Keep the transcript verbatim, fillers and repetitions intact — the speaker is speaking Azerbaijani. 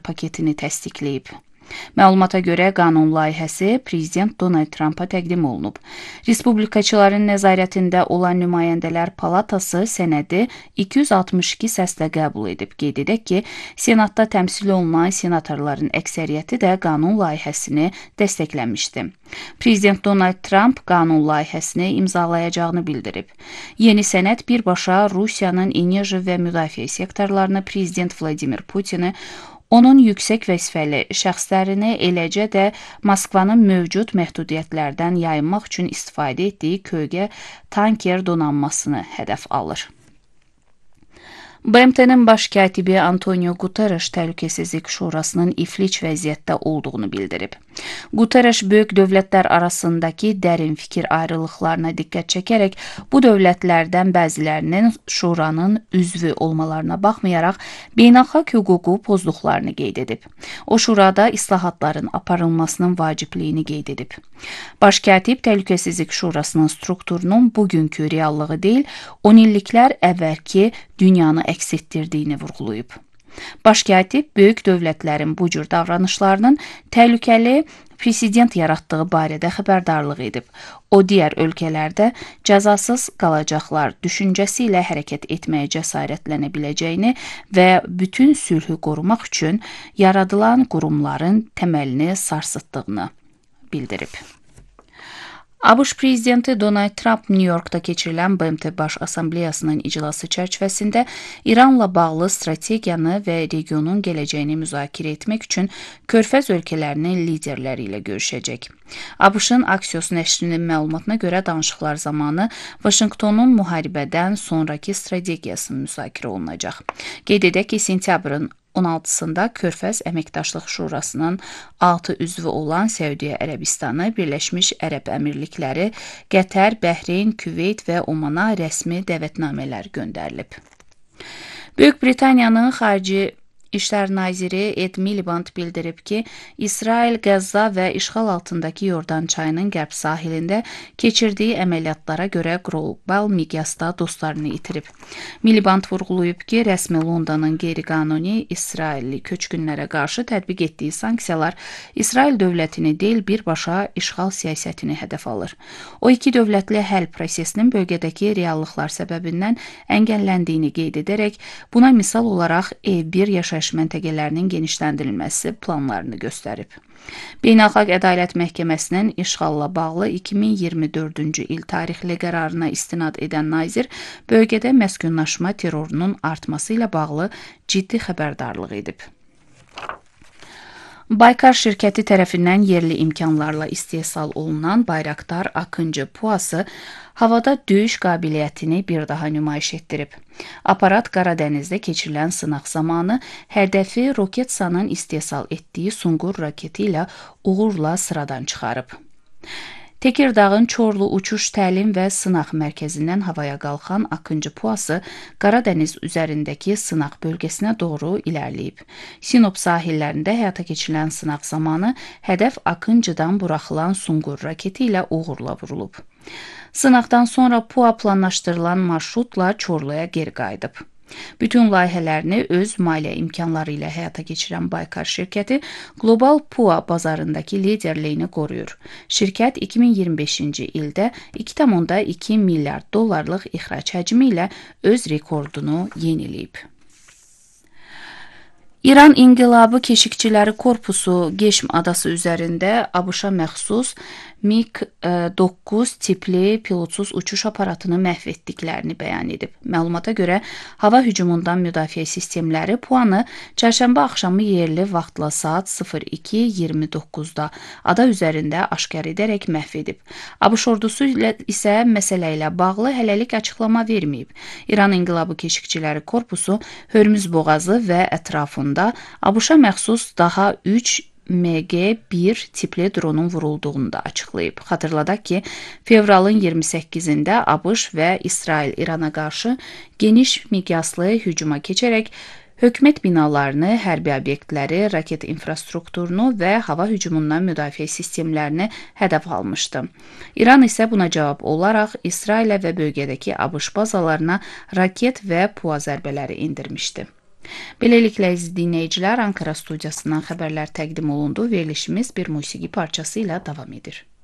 paketini təsdiqləyib. Məlumata görə qanun layihəsi Prezident Donald Trumpa təqdim olunub. Respublikaçıların nəzarətində olan nümayəndələr palatası sənədi iki yüz altmış iki səslə qəbul edib. Qeyd edək ki, Senatda təmsil olunan senatorların əksəriyyəti də qanun layihəsini dəstəkləmişdi. Prezident Donald Trump qanun layihəsini imzalayacağını bildirib. Yeni sənəd birbaşa Rusiyanın enerji və müdafiə sektorlarını Prezident Vladimir Putini, onun yüksək vəzifəli şəxslərini, eləcə də Moskvanın mövcud məhdudiyyətlərdən yayınmaq üçün istifadə etdiyi kölgə tanker donanmasını hədəf alır. B M T-nin baş katibi Antonio Guterres Təhlükəsizlik Şurasının iflic vəziyyətdə olduğunu bildirib. Guterres böyük dövlətlər arasındakı dərin fikir ayrılıqlarına diqqət çəkərək bu dövlətlərdən bəzilərinin şuranın üzvü olmalarına baxmayaraq beynəlxalq hüququ pozduqlarını qeyd edib. O şurada islahatların aparılmasının vacibliyini qeyd edib. Baş katib Təhlükəsizlik Şurasının strukturunun bugünkü reallığı deyil, on illiklər əvvəlki dünyanı əks etdirdiyini vurğulayıb. Baş katib böyük dövlətlərin bu cür davranışlarının təhlükəli president yaratdığı barədə xəbərdarlıq edib. O, digər ölkələrdə cəzasız qalacaqlar düşüncəsi ilə hərəkət etməyə cəsarətlənə biləcəyini və bütün sülhü qorumaq üçün yaradılan qurumların təməlini sarsıtdığını bildirib. ABŞ prezidenti Donald Trump New Yorkda keçirilən B M T Baş Assambleyasının iclası çərçivəsində İranla bağlı strategiyanı və regionun gələcəyini müzakirə etmək üçün Körfəz ölkələrinin liderləri ilə görüşəcək. ABŞ-ın Axios nəşrinin məlumatına görə danışıqlar zamanı Vaşinqtonun müharibədən sonraki strategiyası müzakirə olunacaq. Qeyd edək ki, sentyabrın on altısında Körfəz Əməkdaşlıq Şurasının altı üzvü olan Səudiyyə Ərəbistanı, Birləşmiş Ərəb Əmirlikləri, Qətər, Bəhreyn, Küveyt və Omana rəsmi dəvətnamələr göndərilib. Böyük Britaniyanın xarici İşlər naziri Ed Miliband bildirib ki, İsrail, Qəzza və işğal altındakı Yordan çayının qərb sahilində keçirdiyi əməliyyatlara görə qlobal miqyasda dostlarını itirib. Miliband vurğulayıb ki, rəsmi Londonun qeyri-qanuni İsrailli köçkünlərə qarşı tətbiq etdiyi sanksiyalar İsrail dövlətini deyil, birbaşa işğal siyasətini hədəf alır. O, iki dövlətli həll prosesinin bölgədəki reallıqlar səbəbindən əngəlləndiyini qeyd edərək, buna misal olaraq E bir yaşayış məntəqələrinin genişləndirilməsi planlarını göstərib. Beynəlxalq Ədalət Məhkəməsinin işğalla bağlı iki min iyirmi dördüncü il tarixli qərarına istinad edən nazir, bölgədə məskunlaşma terrorunun artması ilə bağlı ciddi xəbərdarlıq edib. Baykar şirkəti tərəfindən yerli imkanlarla istehsal olunan Bayraktar Akıncı PUA'sı havada döyüş qabiliyyətini bir daha nümayiş etdirib. Aparat Qaradənizdə keçirilən sınaq zamanı hədəfi Roketsanın istehsal etdiyi Sunqur raketi ilə uğurla sıradan çıxarıb. Tekirdağın Çorlu Uçuş Təlim və Sınaq Mərkəzindən havaya qalxan Akıncı PUA'sı Qaradəniz üzərindəki sınaq bölgəsinə doğru ilərləyib. Sinop sahillərində həyata keçirilən sınaq zamanı hədəf Akıncıdan buraxılan Sunqur raketi ilə uğurla vurulub. Sınaqdan sonra PUA planlaşdırılan marşrutla Çorluya geri qayıdıb. Bütün layihələrini öz maliyyə imkanları ilə həyata keçirən Baykar şirkəti qlobal PUA bazarındakı liderliyini qoruyur. Şirkət iki min iyirmi beşinci ildə iki tam iki milyard dollarlıq ixrac həcmi ilə öz rekordunu yeniləyib. İran İnqilabı Keşikçiləri Korpusu Geşm adası üzərində ABŞ-a məxsus MiG doqquz tipli pilotsuz uçuş aparatını məhv etdiklərini bəyan edib. Məlumata görə hava hücumundan müdafiə sistemləri PUA-nı çərşənbə axşamı yerli vaxtla saat sıfır iki iyirmi doqquzda ada üzərində aşkar edərək məhv edib. ABŞ ordusu isə məsələ ilə bağlı hələlik açıqlama verməyib. İran İnqilabı Keşikçiləri Korpusu Hörmüz boğazı və ətrafında ABŞ-a məxsus daha üç M G bir tipli dronun vurulduğunu da açıqlayıb. Xatırladaq ki, fevralın iyirmi səkkizində ABŞ və İsrail İrana qarşı geniş miqyaslı hücuma keçərək hökumət binalarını, hərbi obyektləri, raket infrastrukturunu və hava hücumundan müdafiə sistemlərini hədəf almışdı. İran isə buna cavab olaraq İsrailə və bölgədəki ABŞ bazalarına raket və PUA zərbələri indirmişdi. Beləliklə, əziz dinləyicilər, Ankara studiyasından xəbərlər təqdim olundu. Verilişimiz bir musiqi parçası ilə davam edir.